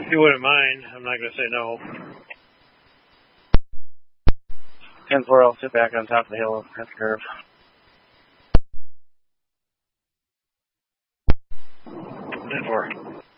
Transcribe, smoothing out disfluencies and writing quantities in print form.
If you wouldn't mind, I'm not going to say no. 10-4, I'll sit back on top of the hill at the curve. 10-4.